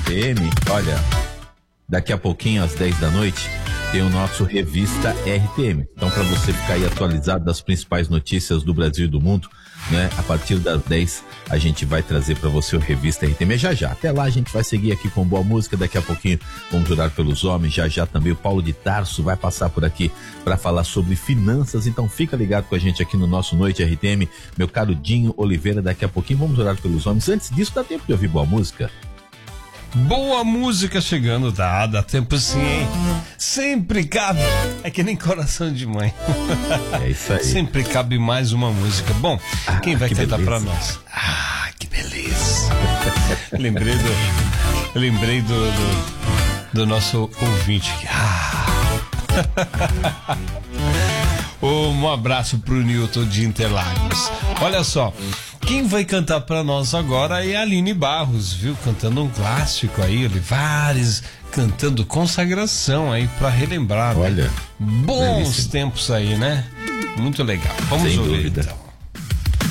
RTM, olha, daqui a pouquinho, às 10 da noite, tem o nosso Revista RTM. Então, para você ficar aí atualizado das principais notícias do Brasil e do mundo, né? A partir das 10, a gente vai trazer para você o Revista RTM já. Até lá, a gente vai seguir aqui com boa música. Daqui a pouquinho, vamos orar pelos homens. Já também o Paulo de Tarso vai passar por aqui para falar sobre finanças. Então, fica ligado com a gente aqui no nosso Noite RTM. Meu caro Dinho Oliveira, daqui a pouquinho vamos orar pelos homens. Antes disso, dá tempo de ouvir boa música? Boa música chegando, dá tempo sim, hein? Sempre cabe, é que nem coração de mãe. É isso aí. Sempre cabe mais uma música. Bom, quem vai cantar pra beleza. nós? Que beleza. Lembrei do nosso ouvinte aqui. Um abraço pro Newton de Interlagos. Olha só, quem vai cantar pra nós agora é a Aline Barros, viu? Cantando um clássico aí, Olivares, cantando Consagração aí pra relembrar. Olha, né? Bons belíssimo. tempos aí, né? Muito legal. Vamos Sem ouvir dúvida. então.